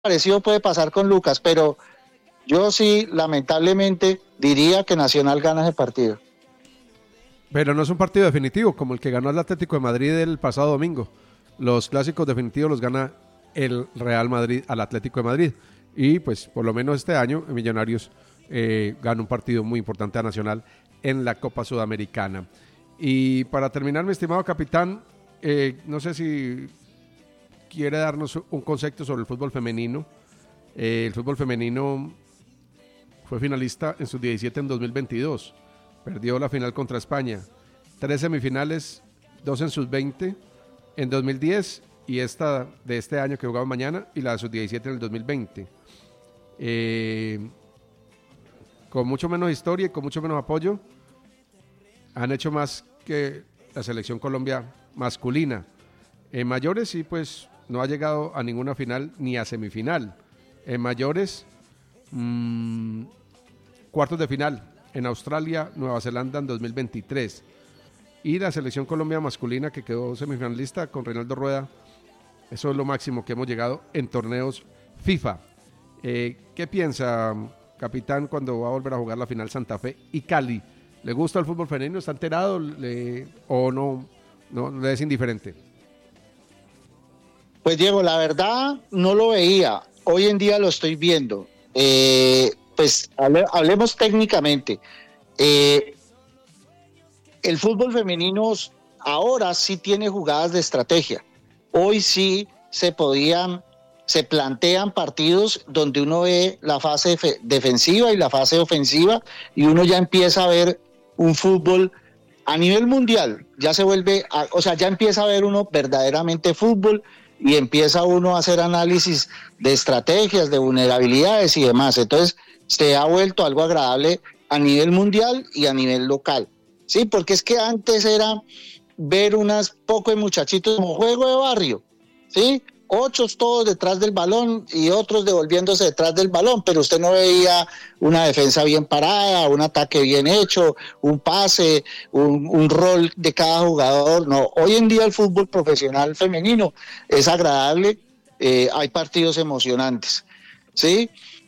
parecido puede pasar con Lucas, pero yo sí, lamentablemente, diría que Nacional gana ese partido. Pero no es un partido definitivo como el que ganó el Atlético de Madrid el pasado domingo. Los clásicos definitivos los gana el Real Madrid al Atlético de Madrid. Y pues por lo menos este año Millonarios gana un partido muy importante a Nacional en la Copa Sudamericana. Y para terminar, mi estimado capitán, no sé si quiere darnos un concepto sobre el fútbol femenino. El fútbol femenino fue finalista en sub-17 en 2022. Perdió la final contra España. 3 semifinales, 2 en sub-20 en 2010 y esta de este año que jugamos mañana y la de sub-17 en el 2020. Con mucho menos historia y con mucho menos apoyo, han hecho más que la selección Colombia masculina. En mayores sí, pues no ha llegado a ninguna final ni a semifinal. En mayores, cuartos de final en Australia, Nueva Zelanda en 2023. Y la selección Colombia masculina que quedó semifinalista con Reinaldo Rueda, eso es lo máximo que hemos llegado en torneos FIFA. ¿Qué piensa, capitán, cuando va a volver a jugar la final Santa Fe y Cali? ¿Le gusta el fútbol femenino? ¿Está enterado o no le es indiferente? Pues Diego, la verdad no lo veía. Hoy en día lo estoy viendo. Pues hablemos técnicamente. El fútbol femenino ahora sí tiene jugadas de estrategia. Hoy sí se plantean partidos donde uno ve la fase defensiva y la fase ofensiva y uno ya empieza a ver un fútbol a nivel mundial. Ya se vuelve, ya empieza a ver uno verdaderamente fútbol y empieza uno a hacer análisis de estrategias, de vulnerabilidades y demás. Entonces se ha vuelto algo agradable a nivel mundial y a nivel local. Sí, porque es que antes era ver unas pocos muchachitos como juego de barrio, ¿sí? 8 todos detrás del balón y otros devolviéndose detrás del balón, pero usted no veía una defensa bien parada, un ataque bien hecho, un pase, un rol de cada jugador. No, hoy en día el fútbol profesional femenino es agradable, hay partidos emocionantes, ¿sí?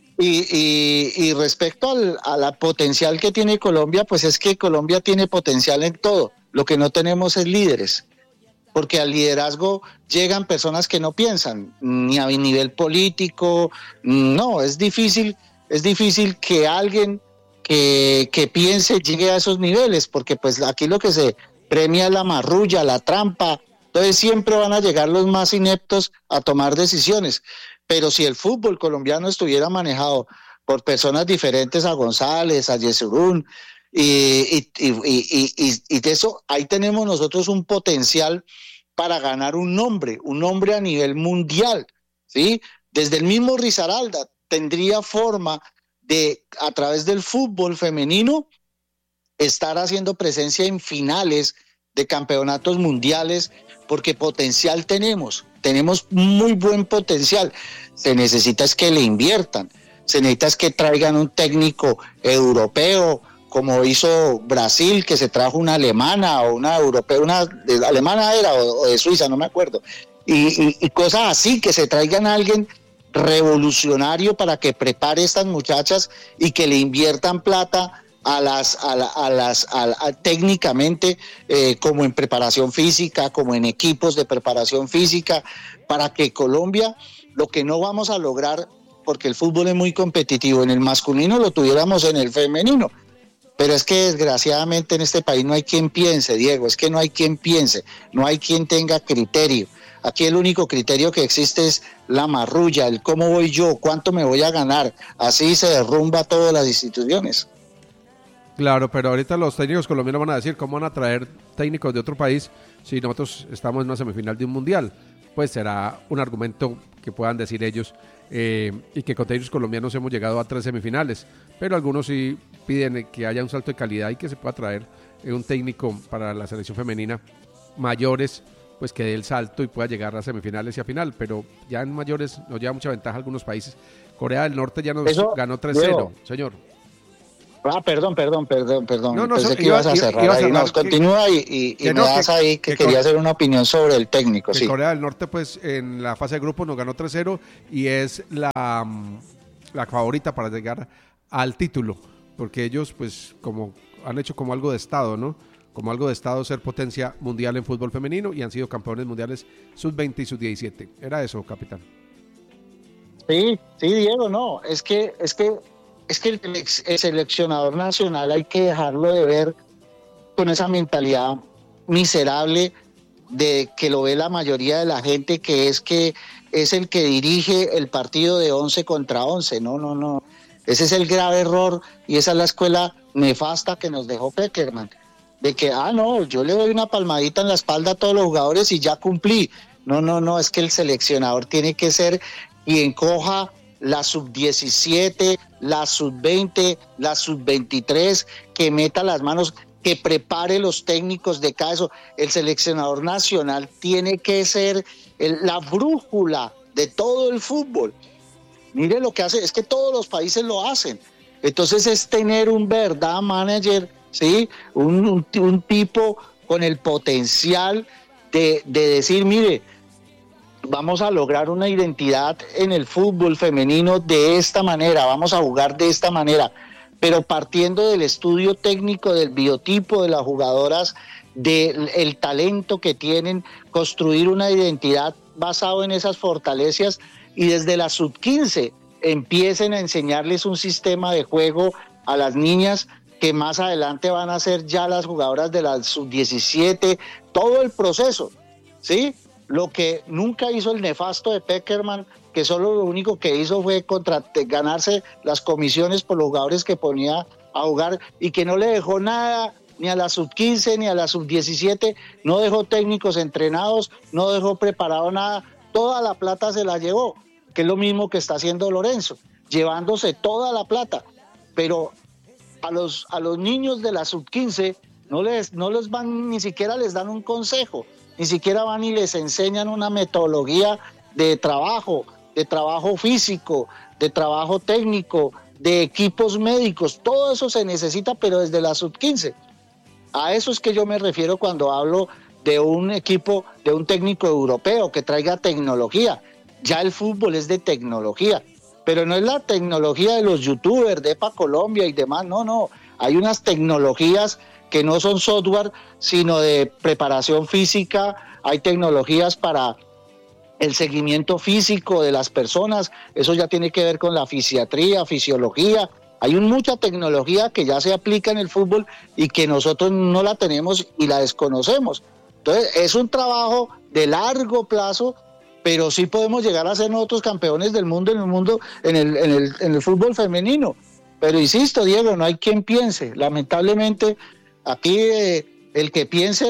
Y respecto a la potencial que tiene Colombia, pues es que Colombia tiene potencial en todo, lo que no tenemos es líderes, porque al liderazgo llegan personas que no piensan, ni a nivel político, no, es difícil que alguien que piense llegue a esos niveles, porque pues aquí lo que se premia es la marrulla, la trampa, entonces siempre van a llegar los más ineptos a tomar decisiones. Pero si el fútbol colombiano estuviera manejado por personas diferentes a González, a Yesurún, y de eso, ahí tenemos nosotros un potencial para ganar un nombre a nivel mundial, ¿sí? Desde el mismo Risaralda tendría forma de, a través del fútbol femenino, estar haciendo presencia en finales de campeonatos mundiales, porque potencial tenemos muy buen potencial. Se necesita es que le inviertan, se necesita es que traigan un técnico europeo, como hizo Brasil, que se trajo una alemana o una europea, una alemana era o de Suiza, no me acuerdo, y cosas así, que se traigan a alguien revolucionario para que prepare estas muchachas y que le inviertan plata técnicamente, como en preparación física, como en equipos de preparación física, para que Colombia, lo que no vamos a lograr, porque el fútbol es muy competitivo, en el masculino lo tuviéramos en el femenino, pero es que desgraciadamente en este país no hay quien piense, Diego, es que no hay quien piense, no hay quien tenga criterio. Aquí el único criterio que existe es la marrulla, el cómo voy yo, cuánto me voy a ganar, así se derrumba todas las instituciones. Claro, pero ahorita los técnicos colombianos van a decir cómo van a traer técnicos de otro país si nosotros estamos en una semifinal de un mundial. Pues será un argumento que puedan decir ellos, y que con técnicos colombianos hemos llegado a 3 semifinales, pero algunos sí piden que haya un salto de calidad y que se pueda traer un técnico para la selección femenina mayores, pues que dé el salto y pueda llegar a semifinales y a final, pero ya en mayores nos lleva mucha ventaja algunos países. Corea del Norte ya nos ganó 3-0, señor. No, no, Pensé que ibas a cerrar ahí. Nos continúa y me das ahí que quería hacer una opinión sobre el técnico. Sí. Corea del Norte, pues, en la fase de grupos nos ganó 3-0 y es la favorita para llegar al título, porque ellos, pues, como han hecho como algo de estado, ¿no? Como algo de estado ser potencia mundial en fútbol femenino y han sido campeones mundiales sub-20 y sub-17. ¿Era eso, capitán? Sí, Diego, no, es que el seleccionador nacional hay que dejarlo de ver con esa mentalidad miserable de que lo ve la mayoría de la gente, que es el que dirige el partido de 11 contra 11. No. Ese es el grave error y esa es la escuela nefasta que nos dejó Peckerman. De que, no, yo le doy una palmadita en la espalda a todos los jugadores y ya cumplí. No, es que el seleccionador tiene que ser quien coja la sub-17, la sub-20, la sub-23, que meta las manos, que prepare los técnicos de cada eso. El seleccionador nacional tiene que ser la brújula de todo el fútbol. Mire lo que hace, es que todos los países lo hacen. Entonces es tener un verdad manager, ¿sí? Un tipo con el potencial de decir, mire, vamos a lograr una identidad en el fútbol femenino de esta manera, vamos a jugar de esta manera, pero partiendo del estudio técnico, del biotipo de las jugadoras, del talento que tienen, construir una identidad basado en esas fortalezas y desde la sub-15 empiecen a enseñarles un sistema de juego a las niñas que más adelante van a ser ya las jugadoras de la sub-17, todo el proceso, ¿sí? Lo que nunca hizo el nefasto de Peckerman, que solo lo único que hizo fue ganarse las comisiones por los jugadores que ponía a jugar y que no le dejó nada ni a la sub-15 ni a la sub-17, no dejó técnicos entrenados, no dejó preparado nada, toda la plata se la llevó, que es lo mismo que está haciendo Lorenzo, llevándose toda la plata, pero a los niños de la sub-15 no les van, ni siquiera les dan un consejo, ni siquiera van y les enseñan una metodología de trabajo físico, de trabajo técnico, de equipos médicos, todo eso se necesita, pero desde la sub-15. A eso es que yo me refiero cuando hablo de un equipo, de un técnico europeo que traiga tecnología. Ya el fútbol es de tecnología, pero no es la tecnología de los youtubers, de EPA Colombia y demás, no. Hay unas tecnologías que no son software, sino de preparación física, hay tecnologías para el seguimiento físico de las personas, eso ya tiene que ver con la fisiatría, fisiología, hay mucha tecnología que ya se aplica en el fútbol y que nosotros no la tenemos y la desconocemos. Entonces es un trabajo de largo plazo, pero sí podemos llegar a ser nosotros campeones del mundo en el fútbol femenino. Pero insisto, Diego, no hay quien piense, lamentablemente. Aquí el que piense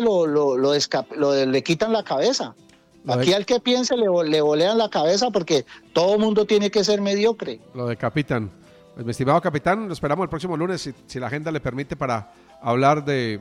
le quitan la cabeza. Aquí al que piense le volean la cabeza porque todo mundo tiene que ser mediocre. Lo de capitán. Pues, mi estimado capitán, lo esperamos el próximo lunes si la agenda le permite para hablar de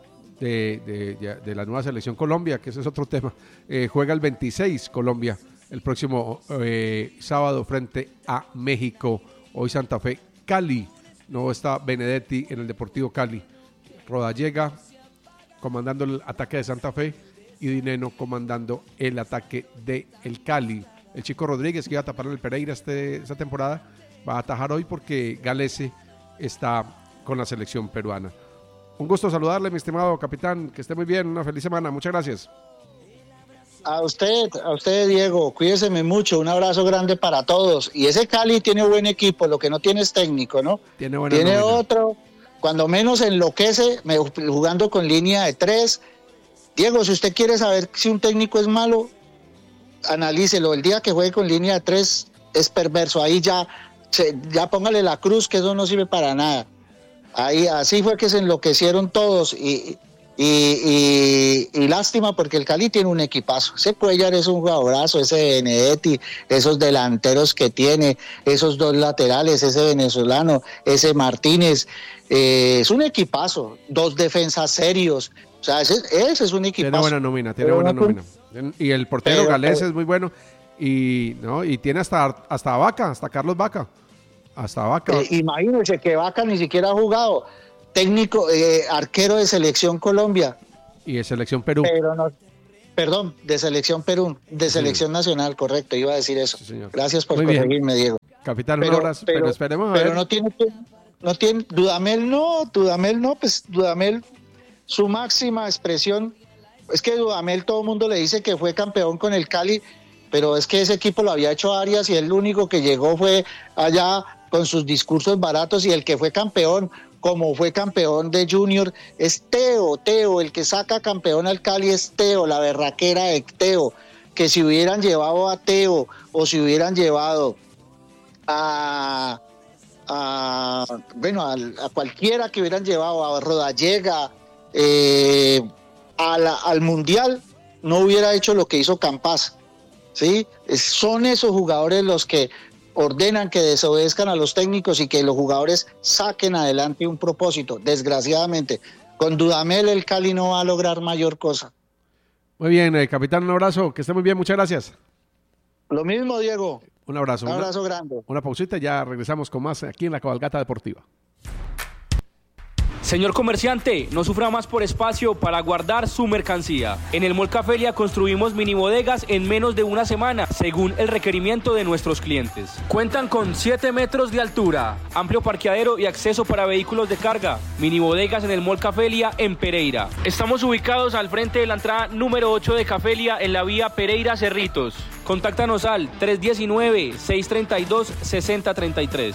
la nueva selección Colombia, que ese es otro tema. Juega el 26 Colombia el próximo sábado frente a México. Hoy Santa Fe, Cali. No está Benedetti en el Deportivo Cali. Rodallega comandando el ataque de Santa Fe y Dineno comandando el ataque de el Cali. El Chico Rodríguez, que iba a tapar el Pereira esta temporada, va a atajar hoy porque Galese está con la selección peruana. Un gusto saludarle, mi estimado capitán, que esté muy bien, una feliz semana, muchas gracias. A usted, Diego, cuídese mucho, un abrazo grande para todos. Y ese Cali tiene buen equipo, lo que no tiene es técnico, ¿no? Tiene otro, cuando menos enloquece jugando con línea de 3. Diego, si usted quiere saber si un técnico es malo, analícelo. El día que juegue con línea de 3 es perverso, ahí ya póngale la cruz, que eso no sirve para nada. Ahí así fue que se enloquecieron todos y lástima porque el Cali tiene un equipazo. Ese Cuellar es un jugadorazo, ese Benedetti, esos delanteros que tiene, esos dos laterales, ese venezolano, ese Martínez, es un equipazo, 2 defensas serios, o sea, ese es un equipazo. Tiene buena nómina. Y el portero Galés es muy bueno y tiene hasta Vaca, hasta Carlos Vaca. Hasta Vaca. Imagínense que Vaca ni siquiera ha jugado. Técnico, arquero de Selección Colombia. Y de Selección Perú. Pero no, perdón, de Selección Perú, de Selección Nacional, correcto, iba a decir eso. Sí, gracias por Muy corregirme, bien. Diego. Capitán, pero esperemos a ver. Pero no tiene, Dudamel no, pues Dudamel, su máxima expresión, es que Dudamel todo el mundo le dice que fue campeón con el Cali, pero es que ese equipo lo había hecho Arias y el único que llegó fue allá con sus discursos baratos, y el que fue campeón, como fue campeón de Junior, es Teo, el que saca campeón al Cali es Teo, la berraquera de Teo, que si hubieran llevado a Teo o si hubieran llevado a cualquiera que hubieran llevado, a Rodallega, al Mundial, no hubiera hecho lo que hizo Campas, ¿sí? Son esos jugadores los que ordenan que desobedezcan a los técnicos y que los jugadores saquen adelante un propósito. Desgraciadamente, con Dudamel el Cali no va a lograr mayor cosa. Muy bien, capitán, un abrazo, que esté muy bien, muchas gracias. Lo mismo, Diego. Un abrazo. Un abrazo grande. Una pausita y ya regresamos con más aquí en la Cabalgata Deportiva. Señor comerciante, no sufra más por espacio para guardar su mercancía. En el Mall Cafelia construimos mini bodegas en menos de una semana, según el requerimiento de nuestros clientes. Cuentan con 7 metros de altura, amplio parqueadero y acceso para vehículos de carga. Mini bodegas en el Mall Cafelia en Pereira. Estamos ubicados al frente de la entrada número 8 de Cafelia en la vía Pereira Cerritos. Contáctanos al 319-632-6033.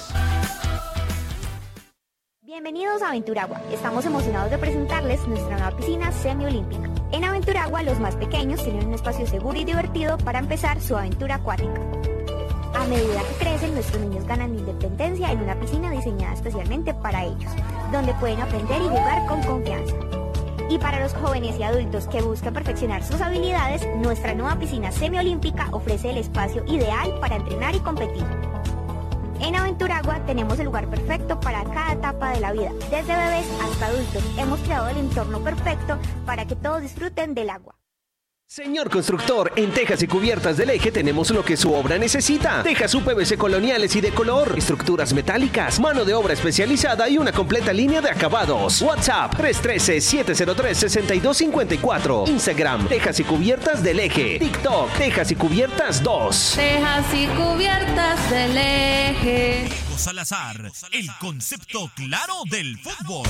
Bienvenidos a Aventuragua. Estamos emocionados de presentarles nuestra nueva piscina semiolímpica. En Aventuragua, los más pequeños tienen un espacio seguro y divertido para empezar su aventura acuática. A medida que crecen, nuestros niños ganan independencia en una piscina diseñada especialmente para ellos, donde pueden aprender y jugar con confianza. Y para los jóvenes y adultos que buscan perfeccionar sus habilidades, nuestra nueva piscina semiolímpica ofrece el espacio ideal para entrenar y competir. En Aventuragua tenemos el lugar perfecto para cada etapa de la vida. Desde bebés hasta adultos, hemos creado el entorno perfecto para que todos disfruten del agua. Señor constructor, en Tejas y Cubiertas del Eje tenemos lo que su obra necesita. Tejas UPVC coloniales y de color, estructuras metálicas, mano de obra especializada y una completa línea de acabados. WhatsApp 313-703-6254. Instagram Tejas y Cubiertas del Eje. TikTok Tejas y Cubiertas 2. Tejas y Cubiertas del Eje. Salazar, el concepto claro del fútbol.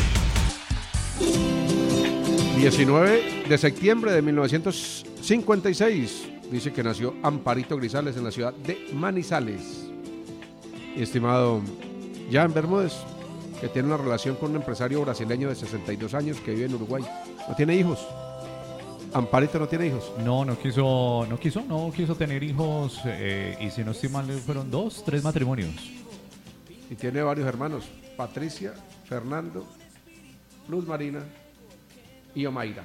19 de septiembre de 1956, dice que nació Amparito Grisales en la ciudad de Manizales. Estimado Jan Bermúdez, que tiene una relación con un empresario brasileño de 62 años que vive en Uruguay. No tiene hijos. Amparito no tiene hijos. No quiso tener hijos, y si no estoy mal fueron 2-3 matrimonios. Y tiene varios hermanos, Patricia, Fernando, Luz Marina y Omaira.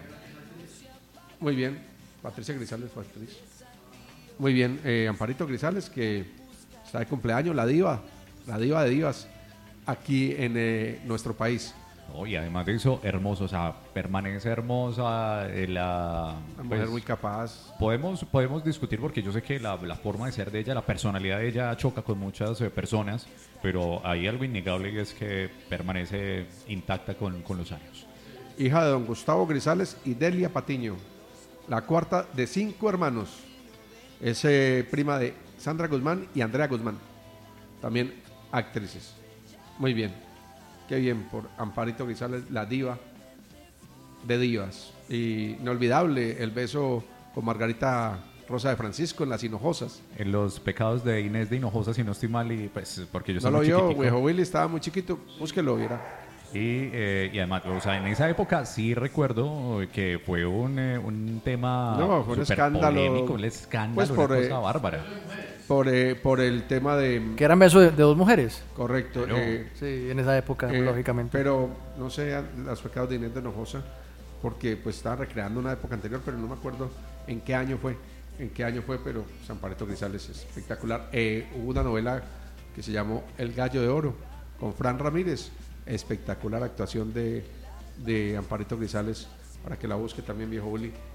Muy bien, Patricia Grisales fue actriz. Muy bien, Amparito Grisales, que está de cumpleaños, la diva de divas aquí en nuestro país. Y además de eso, hermoso, o sea, permanece hermosa, una mujer pues, muy capaz. Podemos discutir porque yo sé que la forma de ser de ella, la personalidad de ella choca con muchas personas, pero hay algo innegable y es que permanece intacta con los años. Hija de don Gustavo Grisales y Delia Patiño, la cuarta de 5 hermanos. Es prima de Sandra Guzmán y Andrea Guzmán, también actrices. Muy bien, qué bien por Amparito Grisales, la diva de divas. Y inolvidable el beso con Margarita Rosa de Francisco en Las Hinojosas. En Los pecados de Inés de Hinojosa, si no estoy mal, y pues porque yo soy no muy lo vio, chiquitico. viejo Willy estaba muy chiquito, búsquelo, viera. Y además, o sea, en esa época sí recuerdo que fue un tema fue un escándalo, polémico, un escándalo, pues una cosa bárbara. Por el tema de... Que eran besos de 2 mujeres. Correcto. Sí, en esa época, lógicamente. Pero, no sé, Los pecados de Inés de Hinojosa, porque pues estaba recreando una época anterior, pero no me acuerdo en qué año fue, pero Amparito Grisales es espectacular. Hubo una novela que se llamó El Gallo de Oro, con Fran Ramírez. Espectacular actuación de Amparito Grisales, para que la busque también, viejo Uli.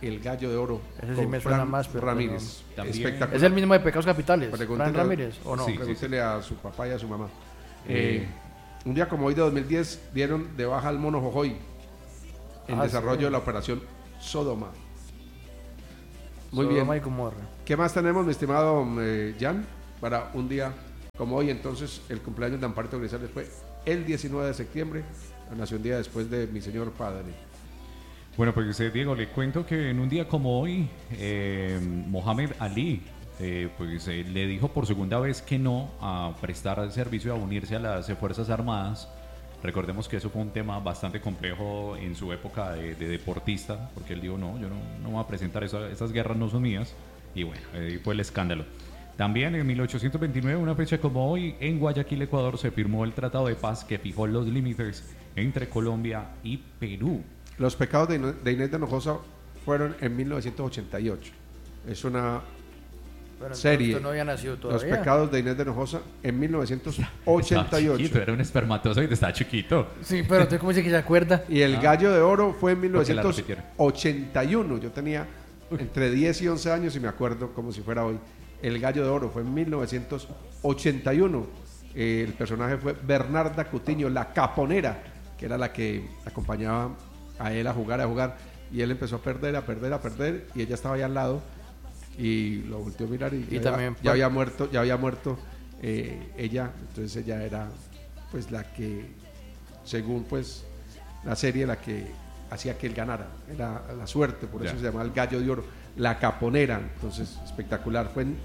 El Gallo de Oro. Ese sí con me suena Fran más, pero Ramírez. no. Espectacular. ¿Es el mismo de Pecados Capitales? Pregúntele ¿Fran Ramírez o no? Sí. Pregúntele a su papá y a su mamá. Un día como hoy de 2010 dieron de baja al Mono Jojoy en desarrollo de la operación Sodoma. Muy Sodoma bien. y Gomorra. ¿Qué más tenemos, mi estimado Jan? Para un día como hoy, entonces, el cumpleaños de Amparito Grisales fue el 19 de septiembre, nació un día después de mi señor padre. Bueno, pues Diego, le cuento que en un día como hoy, Mohamed Ali le dijo por segunda vez que no a prestar servicio, a unirse a las Fuerzas Armadas. Recordemos que eso fue un tema bastante complejo en su época de deportista, porque él dijo, no, yo no voy a presentar eso, esas guerras no son mías. Y bueno, fue el escándalo. También en 1829, una fecha como hoy, en Guayaquil, Ecuador, se firmó el Tratado de Paz que fijó los límites entre Colombia y Perú. Los pecados de Inés de Hinojosa fueron en 1988. Es una serie. No había nacido todavía. Los pecados de Inés de Hinojosa en 1988. Estaba chiquito, era un espermatozoide, estaba chiquito. Sí, pero usted cómo dice que se acuerda. Y el Gallo de Oro fue en Porque la repitieron. 1981. Yo tenía entre 10 y 11 años y me acuerdo como si fuera hoy. El Gallo de Oro fue en 1981. El personaje fue Bernarda Cutiño, la caponera, que era la que acompañaba a él a jugar. Y él empezó a perder, y ella estaba ahí al lado y lo volteó a mirar y ya había muerto ella. Entonces ella era pues la que, según pues la serie, la que hacía que él ganara, era la suerte, por eso se llamaba el Gallo de Oro, la caponera. Entonces espectacular, fue en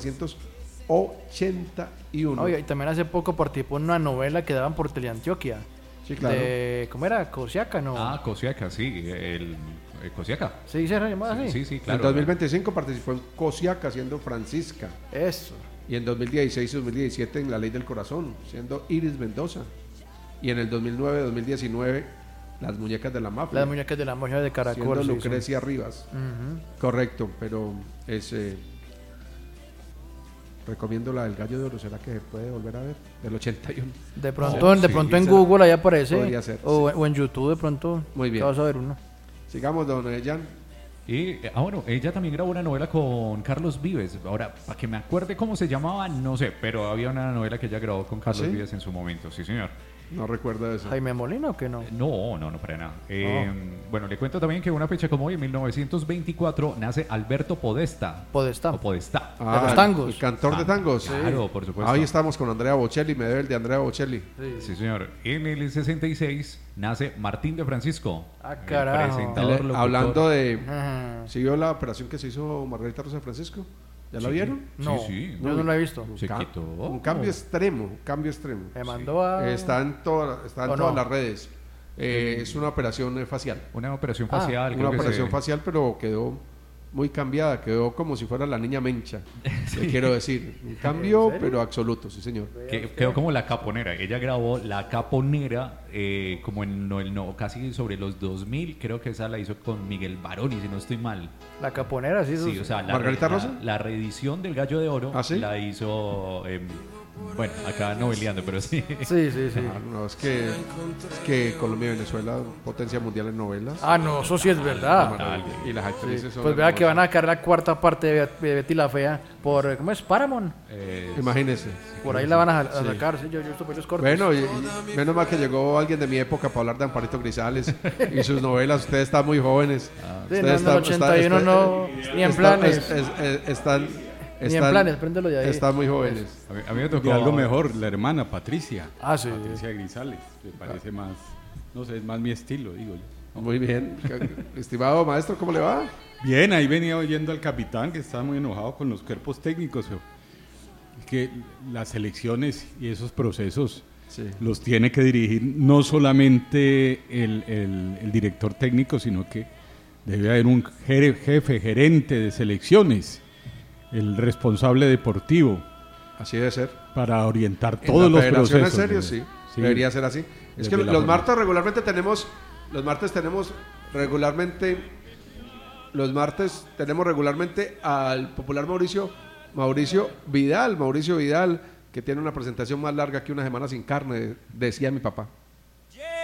1981. Oye, y también hace poco participó en una novela que daban por Teleantioquia. Sí, claro. ¿Cómo era? Cosiaca, ¿no? Cosiaca, sí, Cosiaca. ¿Sí se llamaba así? Sí, claro. En 2025 participó en Cosiaca siendo Francisca. Eso. Y en 2016 y 2017 en La Ley del Corazón, siendo Iris Mendoza. Y en el 2009-2019, Las Muñecas de la Mafia. Las Muñecas de la Mafia de Caracol. Siendo sí, Lucrecia Rivas. Correcto, pero recomiendo la del Gallo de Oro. ¿Será que se puede volver a ver? Del 81. De pronto en Google ahí aparece. Podría ser. O en YouTube de pronto. Muy bien. Vas a ver uno. Sigamos, don Jan. Y bueno, ella también grabó una novela con Carlos Vives. Ahora, para que me acuerde cómo se llamaba, no sé, pero había una novela que ella grabó con Carlos Vives en su momento, sí señor. No recuerdo eso. ¿Jaime Molina o qué no? No, para nada. Bueno, le cuento también que una fecha como hoy, en 1924, nace Alberto Podestá. Podestá. O Podestá. De los tangos. El cantor de tangos. Claro, por supuesto. Hoy estamos con Andrea Bocelli, me debe el de Andrea Bocelli. Sí, señor. En el 66 nace Martín de Francisco. Carajo. Presentador, hablando de... ¿Siguió la operación que se hizo Margarita Rosa de Francisco? ¿Ya la vieron? No, sí. Yo no la he visto. Se quitó. Un cambio extremo. Me mandó a... Está en todas las redes. Es una operación facial. Una operación facial. Una operación facial, pero quedó muy cambiada. Quedó como si fuera la niña Mencha. Le quiero decir. Un cambio, pero absoluto, sí señor. Quedó como la caponera. Ella grabó La Caponera como casi sobre los 2000. Creo que esa la hizo con Miguel Baroni, si no estoy mal. La Caponera, sí. Sí, o sea, ¿Margarita Rosa? La reedición del Gallo de Oro la hizo... bueno, acá noveleando, pero sí. Sí. No, es que Colombia y Venezuela, potencia mundial en novelas. No, eso sí es verdad. Y las actrices son... Pues vea que van a sacar la cuarta parte de Betty la Fea por, ¿cómo es? Paramount. Imagínese. Por ahí la van a sacar, sí, yo estoy los cortos. Bueno, y menos mal que llegó alguien de mi época para hablar de Amparito Grisales y sus novelas. Ustedes están muy jóvenes. Sí, en el 81 no, ni en planes. Ni en planes, préndelo de ahí. Están muy jóvenes. A mí me tocó algo mejor, la hermana Patricia. Sí. Patricia Grisales. Me parece más, no sé, es más mi estilo, digo yo. Muy bien. Estimado maestro, ¿cómo le va? Bien, ahí venía oyendo al capitán que estaba muy enojado con los cuerpos técnicos. Que las elecciones y esos procesos los tiene que dirigir no solamente el director técnico, sino que debe haber un gerente de selecciones, el responsable deportivo. Así debe ser. Para orientar todos los procesos. En serio, sí. Debería ser así. Es que los martes regularmente tenemos al popular Mauricio Vidal, que tiene una presentación más larga que una semana sin carne, decía mi papá.